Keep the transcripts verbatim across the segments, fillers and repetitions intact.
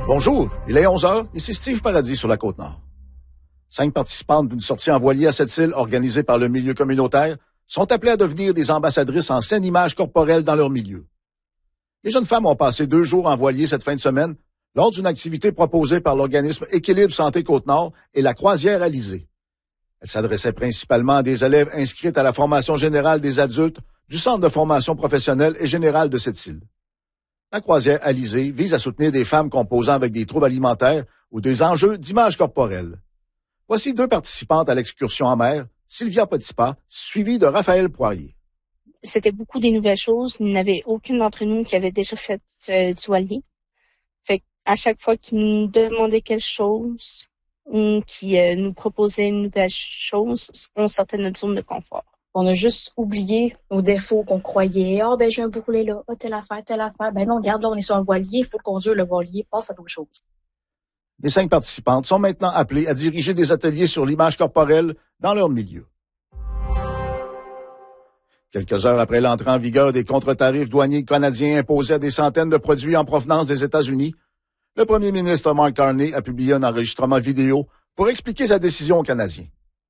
Bonjour, il est onze heures, ici Steve Paradis sur la Côte-Nord. Cinq participantes d'une sortie en voilier à Sept-Îles organisée par le milieu communautaire sont appelées à devenir des ambassadrices en saine image corporelle dans leur milieu. Les jeunes femmes ont passé deux jours en voilier cette fin de semaine lors d'une activité proposée par l'organisme Équilibre Santé Côte-Nord et la Croisière Alizée. Elle s'adressait principalement à des élèves inscrites à la formation générale des adultes du Centre de formation professionnelle et générale de Sept-Îles. La Croisière Alizée vise à soutenir des femmes composant avec des troubles alimentaires ou des enjeux d'image corporelle. Voici deux participantes à l'excursion en mer, Sylvia Potipa, suivie de Raphaël Poirier. C'était beaucoup des nouvelles choses. Il n'y avait aucune d'entre nous qui avait déjà fait euh, du voilier. Fait à chaque fois qu'ils nous demandaient quelque chose ou qu'ils euh, nous proposaient une nouvelle chose, on sortait de notre zone de confort. On a juste oublié nos défauts qu'on croyait. Ah, oh, ben, j'ai un bourrelet là. Ah, oh, telle affaire, telle affaire. Ben non, regarde, là, on est sur un voilier. Il faut conduire le voilier. Passe à d'autres choses. Les cinq participantes sont maintenant appelées à diriger des ateliers sur l'image corporelle dans leur milieu. Quelques heures après l'entrée en vigueur des contre-tarifs douaniers canadiens imposés à des centaines de produits en provenance des États-Unis, le premier ministre Mark Carney a publié un enregistrement vidéo pour expliquer sa décision aux Canadiens.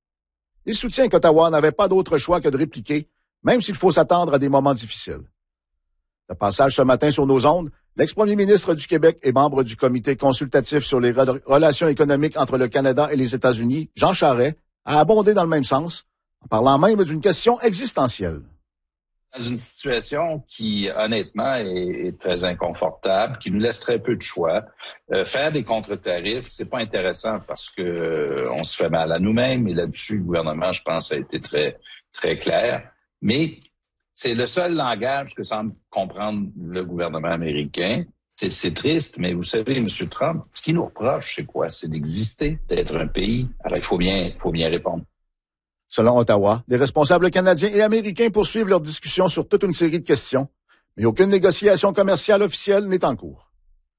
Il soutient qu'Ottawa n'avait pas d'autre choix que de répliquer, même s'il faut s'attendre à des moments difficiles. De passage ce matin sur nos ondes, l'ex-premier ministre du Québec et membre du comité consultatif sur les re- relations économiques entre le Canada et les États-Unis, Jean Charest, a abondé dans le même sens, en parlant même d'une question existentielle. Dans une situation qui, honnêtement, est, est très inconfortable, qui nous laisse très peu de choix. Euh, faire des contre-tarifs, c'est pas intéressant parce que euh, on se fait mal à nous-mêmes et là-dessus, le gouvernement, je pense, a été très, très clair. Mais c'est le seul langage que semble comprendre le gouvernement américain. C'est, c'est triste, mais vous savez, M. Trump, ce qu'il nous reproche, c'est quoi? C'est d'exister, d'être un pays. Alors, il faut bien, il faut bien répondre. Selon Ottawa, des responsables canadiens et américains poursuivent leurs discussions sur toute une série de questions, mais aucune négociation commerciale officielle n'est en cours.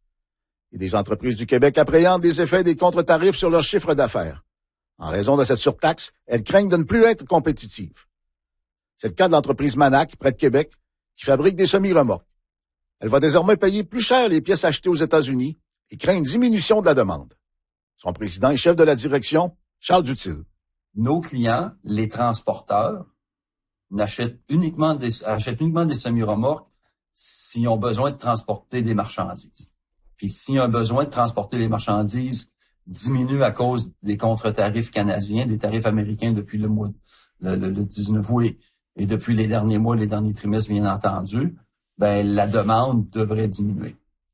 Et des entreprises du Québec appréhendent les effets des contre-tarifs sur leur chiffre d'affaires. En raison de cette surtaxe, elles craignent de ne plus être compétitives. C'est le cas de l'entreprise Manac, près de Québec, qui fabrique des semi-remorques. Elle va désormais payer plus cher les pièces achetées aux États-Unis et craint une diminution de la demande. Son président et chef de la direction, Charles Dutil. Nos clients, les transporteurs, n'achètent uniquement des, achètent uniquement des semi-remorques s'ils ont besoin de transporter des marchandises. Puis s'il y a un besoin de transporter les marchandises diminue à cause des contre-tarifs canadiens, des tarifs américains depuis le mois le, le, le dix-neuf août et depuis les derniers mois, les derniers trimestres, bien entendu, ben la demande devrait diminuer.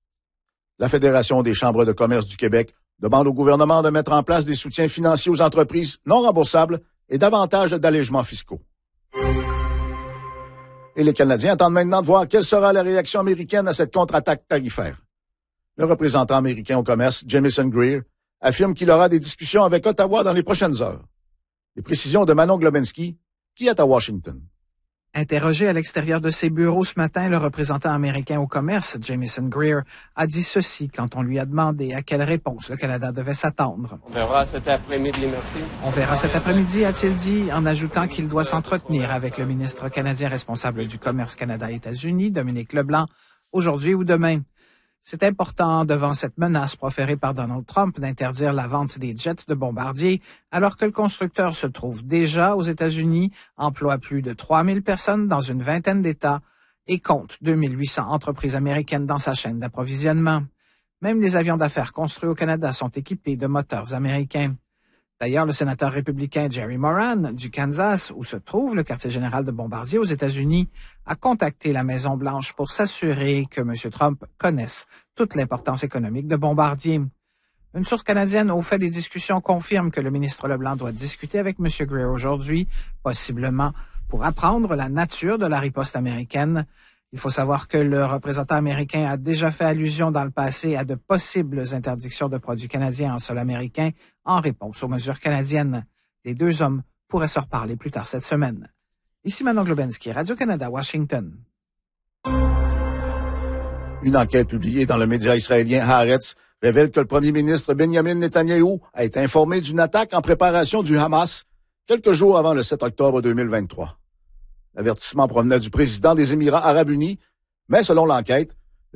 La Fédération des chambres de commerce du Québec demande au gouvernement de mettre en place des soutiens financiers aux entreprises non remboursables et davantage d'allègements fiscaux. Et les Canadiens attendent maintenant de voir quelle sera la réaction américaine à cette contre-attaque tarifaire. Le représentant américain au commerce, Jamieson Greer, affirme qu'il aura des discussions avec Ottawa dans les prochaines heures. Les précisions de Manon Globensky, qui est à Washington. Interrogé à l'extérieur de ses bureaux ce matin, le représentant américain au commerce, Jamieson Greer, a dit ceci quand on lui a demandé à quelle réponse le Canada devait s'attendre. On verra cet après-midi, merci. On verra cet après-midi, a-t-il dit, en ajoutant qu'il doit s'entretenir avec le ministre canadien responsable du commerce Canada-États-Unis, Dominique Leblanc, aujourd'hui ou demain. C'est important devant cette menace proférée par Donald Trump d'interdire la vente des jets de bombardiers, alors que le constructeur se trouve déjà aux États-Unis, emploie plus de trois mille personnes dans une vingtaine d'États et compte deux mille huit cents entreprises américaines dans sa chaîne d'approvisionnement. Même les avions d'affaires construits au Canada sont équipés de moteurs américains. D'ailleurs, le sénateur républicain Jerry Moran, du Kansas, où se trouve le quartier général de Bombardier aux États-Unis, a contacté la Maison-Blanche pour s'assurer que M. Trump connaisse toute l'importance économique de Bombardier. Une source canadienne au fait des discussions confirme que le ministre Leblanc doit discuter avec M. Greer aujourd'hui, possiblement pour apprendre la nature de la riposte américaine. Il faut savoir que le représentant américain a déjà fait allusion dans le passé à de possibles interdictions de produits canadiens en sol américain en réponse aux mesures canadiennes. Les deux hommes pourraient se reparler plus tard cette semaine. Ici Manon Globensky, Radio-Canada, Washington. Une enquête publiée dans le média israélien Haaretz révèle que le premier ministre Benjamin Netanyahou a été informé d'une attaque en préparation du Hamas quelques jours avant le sept octobre deux mille vingt-trois. L'avertissement provenait du président des Émirats arabes unis, mais selon l'enquête,